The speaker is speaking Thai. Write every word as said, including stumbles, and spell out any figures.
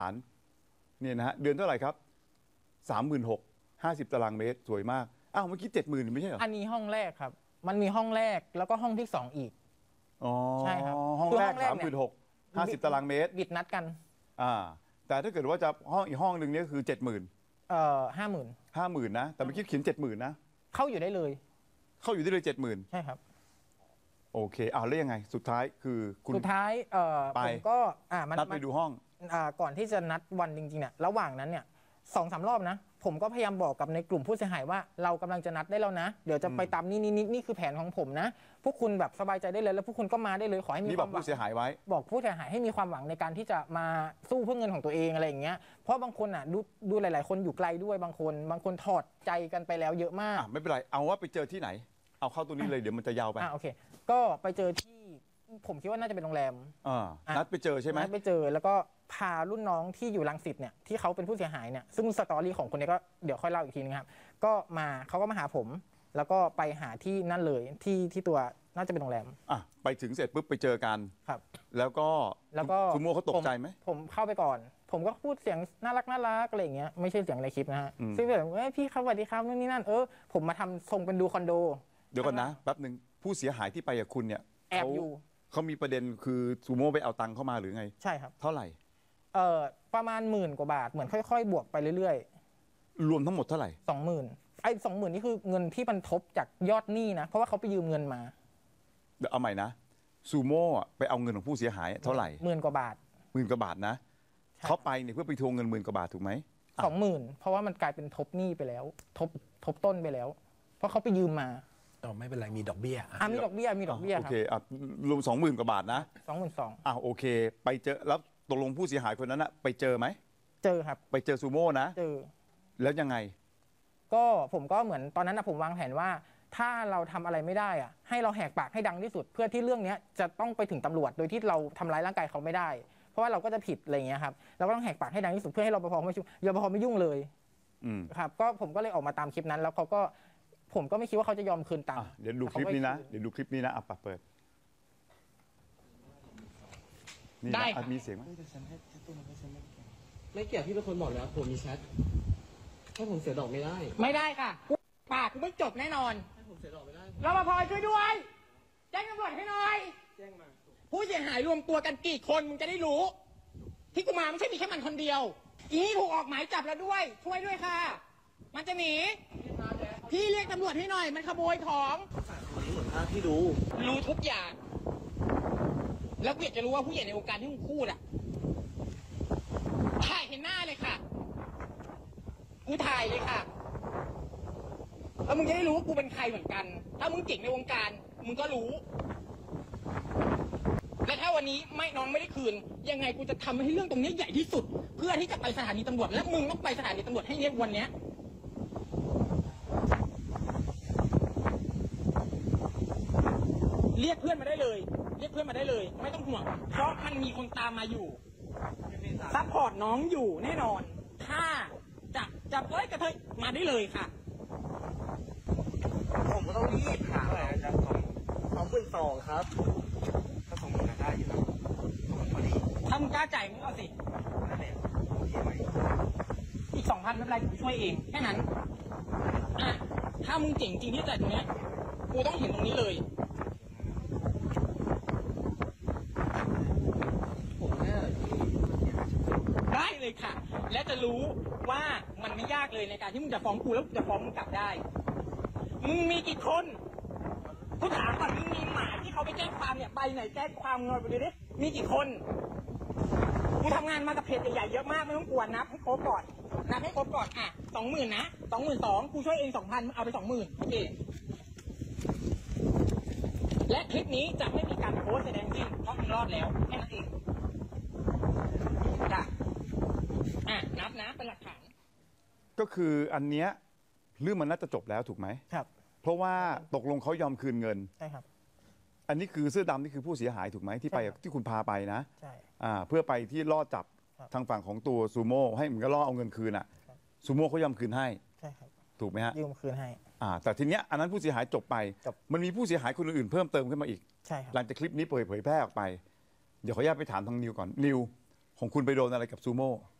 านเนี่ยนะฮะเดือนเท่าไหร่ครับสามหมื่นหกห้าสิบตารางเมตรสวยมากอ้าวเมื่อกี้เจ็ดหมื่นไม่ใช่เหรออันนี้ห้องแรกครับมันมีห้องแรกแล้วก็ห้องที่สองอีกอ๋อใช่ครับห้องแรกสามหมื่นหกห้าสิบตารางเมตรบิดนัดกันอ่าแต่ถ้าเกิดว่าจะห้องอีกห้องหนึ่งเนี่ยคือเจ็ดหมื่นเอ่อห้าหมื่นห้าหมื่นนะแต่เมื่อกี้เขียนเจ็ดหมื่นนะเข้าอยู่ได้เลยเข้าอยู่ได้เลยเจ็ดหมื่นใช่ครับโอเคอ้าวแล้วยังไงสุดท้ายคือคุณสุดท้ายเอ่อผมก็อ่ามันนัดไปดูห้องอ่าก่อนที่จะนัดวันจริงๆเนี่ยระหว่างนั้นเนี่ยสองสามรอบนะผมก็พยายามบอกกับในกลุ่มผู้เสียหายว่าเรากำลังจะนัดได้แล้วนะเดี๋ยวจะไปตามนี่นี่นี่นี่คือแผนของผมนะพวกคุณแบบสบายใจได้เลยแล้วพวกคุณก็มาได้เลยขอให้มีความหวังผู้เสียหายไว้บอกผู้เสียหายให้มีความหวังในการที่จะมาสู้เพื่อเงินของตัวเองอะไรอย่างเงี้ยเพราะบางคนอ่ะดูดูหลายๆคนอยู่ไกลด้วยบางคนบางคนถอดใจกันไปแล้วเยอะมากไม่เป็นไรเอาว่าไปเจอที่ไหนเอาเข้าตัวนี้เลยเดี๋ยวมันจะยาวไปอ่าโอเคก็ไปเจอที่ผมคิดว่าน่าจะเป็นโรงแรมอ่านัดไปเจอใช่ไหมนัดไปเจอแล้วก็พารุ่นน้องที่อยู่รังสิตเนี่ยที่เขาเป็นผู้เสียหายเนี่ยซึ่งสตอรี่ของคนนี้ก็เดี๋ยวค่อยเล่าอีกทีนึงครับก็มาเขาก็มาหาผมแล้วก็ไปหาที่นั่นเลยที่ที่ตัวน่าจะเป็นโรงแรมอ่ะไปถึงเสร็จปุ๊บไปเจอกันครับแล้วก็แล้วก็คุณโมเขาตกใจไหมผมเข้าไปก่อนผมก็พูดเสียงน่ารักน่ารักอะไรอย่างเงี้ยไม่ใช่เสียงในคลิปนะฮะซึ่งแบบเอ้ยพี่ครับสวัสดีครับนู่นนี่นั่นเออผมมาทำทรงเป็นดูคอนโดเดี๋ยวก่อนนะแป๊บนึงผู้เสียหายที่ไปกับคุณเนี่ยแอบอยู่เขามีประเด็นคือซูโม่ไปเอาตังค์เข้ามาหรือไงใช่ครับเท่าไหร่เอ่อประมาณหมื่นกว่าบาทเหมือนค่อยๆบวกไปเรื่อยๆรวมทั้งหมดเท่าไหร่สองหมื่นไอ้สองหมื่นนี่คือเงินที่มันทบจากยอดหนี้นะเพราะว่าเขาไปยืมเงินมาเดี๋ยวเอาใหม่นะซูโม่ไปเอาเงินของผู้เสียหายเท่าไหร่หมื่นกว่าบาทหมื่นกว่าบาทนะเขาไปเนี่ยเพื่อไปทวงเงินหมื่นกว่าบาทถูกไหมสองหมื่นเพราะว่ามันกลายเป็นทบหนี้ไปแล้วทบทบต้นไปแล้วเพราะเขาไปยืมมาอ๋อไม่เป็นไรมีดอกเบี้ยอ่ะมีดอกเบี้ยมีดอกเบี้ยโอเคอ่ะรวมสองหมื่นกว่าบาทนะสองหมื่นสองอ่ะโอเคไปเจอแล้วตกลงผู้เสียหายคนนั้นอะไปเจอไหมเจอครับไปเจอซูโม่นะเจอแล้วยังไงก็ผมก็เหมือนตอนนั้นนะผมวางแผนว่าถ้าเราทำอะไรไม่ได้อะให้เราแหกปากให้ดังที่สุดเพื่อที่เรื่องนี้จะต้องไปถึงตำรวจโดยที่เราทำร้ายร่างกายเขาไม่ได้เพราะว่าเราก็จะผิดอะไรอย่างเงี้ยครับเราก็ต้องแหกปากให้ดังที่สุดเพื่อให้รปภไม่ยุ่งรปภไม่ยุ่งเลยครับก็ผมก็เลยออกมาตามคลิปนั้นแล้วเขาก็ผมก็ไม่คิดว่าเขาจะยอมคืนตังค์เดี๋ยวดูคลิปนี้นะเดี๋ยวดูคลิปนี้นะอ่ะปะเปิดนี่นะมีเสียงไหมไม่เกี่ยวพี่เป็นคนบอกแล้วผมมีแชทให้ผมเสียดอกไม่ได้ไม่ได้ค่ะปากกูไม่จบแน่นอนให้ผมเสียดอกไม่ได้รปภช่วยด้วยแจ้งตำรวจให้หน่อยแจ้งมาผู้เสียหายรวมตัวกันกี่คนมึงจะได้รู้ที่กูมาไม่ใช่มีแค่มันคนเดียวอีนี่ถูกออกหมายจับแล้วด้วยช่วยด้วยค่ะมันจะหนีพี่เรียกตำรวจให้หน่อยมันขโมยของเหมือนภาพที่ดูรู้ทุกอย่างแล้วกูอยากจะรู้ว่าผู้ใหญ่ในวงการที่มึงพูดอ่ะถ่ายเห็นหน้าเลยค่ะกูถ่ายเลยค่ะแล้วมึงจะได้รู้ว่ากูเป็นใครเหมือนกันถ้ามึงเก่งในวงการมึงก็รู้และถ้าวันนี้ไม่น้องไม่ได้คืนยังไงกูจะทำให้เรื่องตรงนี้ใหญ่ที่สุดเพื่อที่จะไปสถานีตำรวจและมึงต้องไปสถานีตำรวจให้เรียกวันนี้เรียกเพื่อนมาได้เลยเรียกเพื่อนมาได้เลยไม่ต้องห่วงเพราะมันมีคนตามมาอยู่ซัพพอร์ตน้องอยู่แน่นอนถ้าจะจะเอ้ยกระเทยมาได้เลยค่ะผมก็ต้องรีบค่ะอะไรครับสองสองหมื่นสองครับก็สองหมื่นได้อยู่แล้วพอดีถ้ามึงกล้าจ่ายมึงเอาสินั่นแหละโอเคไหมอีกสองพันไม่เป็นไรกูช่วยเองแค่นั้นอ่ะถ้ามึงเจ๋งจริงที่จ่ายตรงเนี้ยกูต้องเห็นตรงนี้เลยได้เลยค่ะและจะรู้ว่ามันไม่ยากเลยในการที่มึงจะฟ้องกูแล้วจะฟ้องมึงกลับได้มึงมีกี่คนกูถามก่อนมึงมีหมาที่เขาไปแจ้งความเนี่ยใบไหนแจ้งความเงยไปเลยดิมีกี่คนกูทำงานมากับเพจใหญ่ๆเยอะมากไม่ต้องกลัวนับให้ครบก่อนนับให้ครบก่อนอ่ะสองหมื่นนะสองหมื่นสองกูช่วยเองสองพันเอาไปสองหมื่นโอเคและคลิปนี้จะไม่มีการโพสแสดงจริงเพราะมึงรอดแล้วแค่นั้นเองจ้ะอ่ะนับนะเป็นหลักฐานก็คืออันเนี้ยเรื่องมันน่าจะจบแล้วถูกไหมครับเพราะว่าตกลงเขายอมคืนเงินใช่ครับอันนี้คือเสื้อดำนี่คือผู้เสียหายถูกไหมที่ไปที่คุณพาไปนะใช่อ่าเพื่อไปที่ล่อจับทางฝั่งของตัวซูโม่ให้เหมือนกับล่อเอาเงินคืนอ่ะซูโม่เขายอมคืนให้ใช่ครับถูกไหมฮะยืมคืนให้อ่าแต่ทีเนี้ยอันนั้นผู้เสียหายจบไปมันมีผู้เสียหายคนอื่นๆเพิ่มเติมขึ้นมาอีกใช่ครับหลังจากคลิปนี้เผยแพร่ออกไปเดี๋ยวขออนุญาตไปถามทางนิวก่อนนิวของคุณไปโดนอะไรกับซูโม่